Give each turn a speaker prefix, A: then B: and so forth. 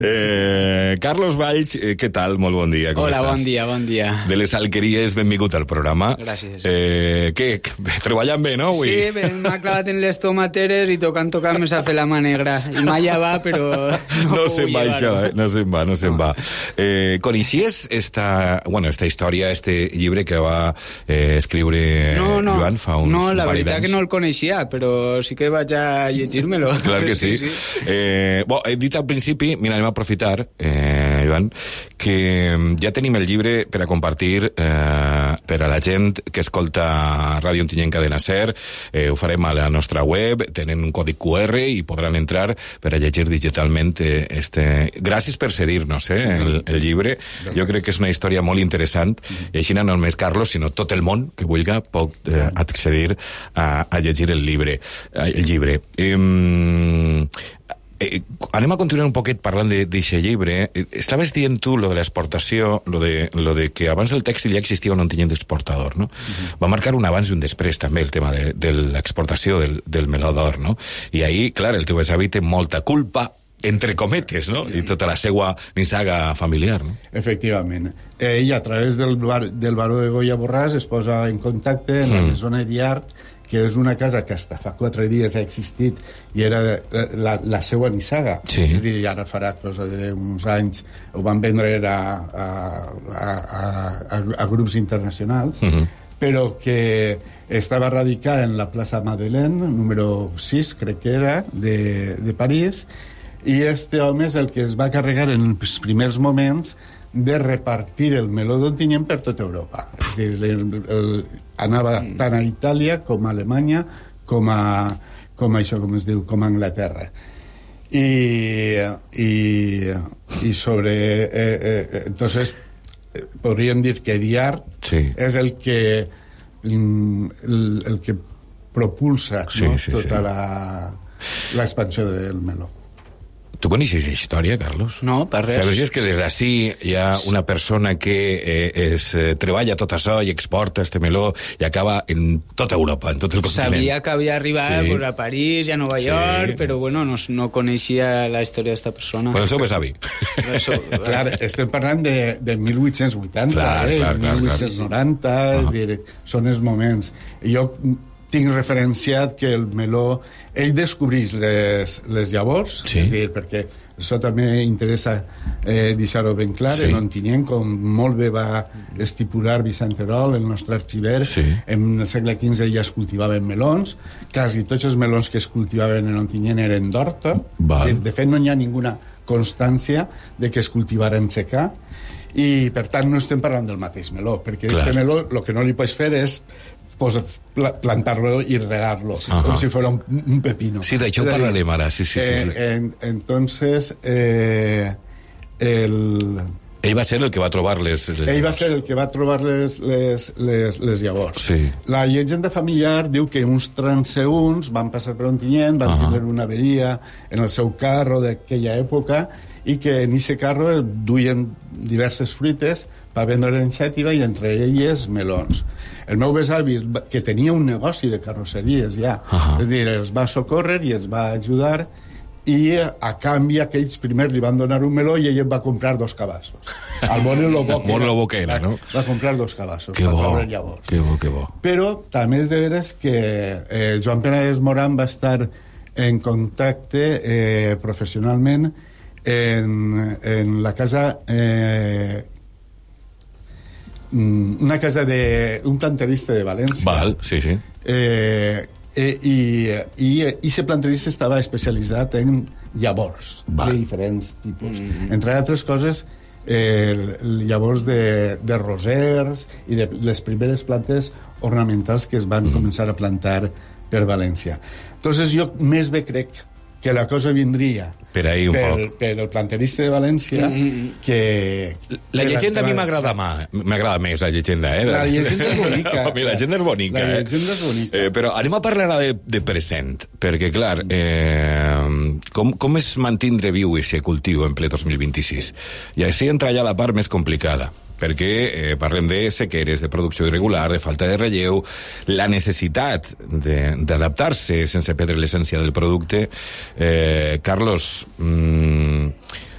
A: Carlos Valls, què tal? Molt bon dia, com
B: estàs?
A: Hola,
B: bon dia.
A: De les Alqueries, benvingut al programa.
B: Gràcies.
A: Què? Treballant bé, no, avui?
B: Sí, m'ha clavat en les tomateres i tocant-me s'ha fet la mà negra. I mai ja va, però
A: no se'n va això, no se'n va. Coneixies esta història, este llibre que va escriure Joan fa uns
B: no, la
A: parell
B: veritat
A: d'anys?
B: que no el coneixia, però sí que vaig a llegir-me-lo.
A: Clar que sí. He dit al principi, mira, anem a aprofitar, Joan, que ja tenim el llibre per a compartir per a la gent que escolta Ràdio Ontinyent Cadena Ser. Ho farem a la nostra web, tenen un codi QR i podran entrar per a llegir digitalment Gràcies per cedir-nos el llibre. Jo crec que és una història molt interessant i així no només Carlos, sinó tot el món que vulgui pot accedir a llegir el llibre. Anem a continuar un poquet parlant d'aquest llibre. Estaves dient tu lo de l'exportació, lo de que abans del tèxtil ja existia un Ontinyent exportador, no? Va marcar un abans i un després també el tema de l'exportació del meló d'or, no? I ahí, clar, el teu besavi té molta culpa, entre cometes, no? I tota la seva nissaga familiar, no?
C: Efectivament. Ell, a través del baró de Goya Borràs, es posa en contacte en la zona d'Art, que és una casa que hasta fa 4 dies ha existit i era la seva nissaga.
A: Sí.
C: És a dir, ara farà cosa d'uns anys ho van vendre a grups internacionals, però que estava radicada en la plaça Madeleine, número 6, crec que era, de París, i este home és el que es va carregar en els primers moments de repartir el meló d'Ontinyent per tota Europa. És dir, anava tant a Itàlia com a Alemanya com a Anglaterra. I sobre entonces podríem dir que Diart és el que propulsa tota l'expansió del meló.
A: Tu coneixes la història, Carlos?
B: No, per res.
A: Sabies que des d'ací hi ha una persona que treballa tot això i exporta este meló i acaba en tota Europa, en tot el continent?
B: Sabia que havia arribat a París i a Nova York, però bueno, no coneixia la història d'esta persona.
A: Però el seu besavi.
C: Clar, estem parlant de 1880,
A: clar,
C: 1890, és dir, són els moments. Jo tinc referenciat que el meló ell descobreix les llavors, és dir, perquè això també interessa deixar-ho ben clar, en Ontinyent, com molt bé va estipular Vicent Terol, el nostre arxiver, en el segle XV ja es cultivaven melons, quasi tots els melons que es cultivaven en Ontinyent eren d'horta, de fet no hi ha ninguna constància de que es cultivaren secà, i per tant no estem parlant del mateix meló, perquè este meló el que no li pots fer és plantarlo y regarlo, com si fuera un pepino.
A: Sí, d'això parlarem ara, sí.
C: Entonces,
A: ell va ser el que va trobar les llavors.
C: Ell va ser el que va trobar les llavors. La llegenda familiar diu que uns transeünts van passar per Ontinyent, van tindre una averia en el seu carro d'aquella època i que en aquest carro duien diverses fruites per vendre en Xàtiva i entre elles melons. El meu besavi, que tenia un negoci de carrosseries ja, és dir, els va socórrer i els va ajudar i a canvi aquells primer li van donar un meló i ell va comprar 2 cabassos. Al món lo bo que era, no? Va comprar 2 cabassos per treure llavors.
A: Que bo.
C: Però també és de veres que Joan Penedès Moran va estar en contacte professionalment en la casa una casa d'un planterista de València. I ese planterista estava especialitzat en llavors de diferents tipus. Entre altres coses, llavors de rosers i de les primeres plantes ornamentals que es van començar a plantar per València. Entonces jo més bé crec que la cosa vindria
A: per ahí un poc.
C: Per el planterista de València que...
A: La llegenda a mi m'agrada més, la llegenda,
C: La llegenda és bonica.
A: La llegenda és bonica.
C: La llegenda és bonica.
A: Però anem a parlar de present, perquè, clar, com es mantindre viu aquest cultiu en ple 2026? I així entra ja la part més complicada. perquè parlem de sequeres, de producció irregular, de falta de relleu, la necessitat d'adaptar-se sense perdre l'essència del producte. Carlos,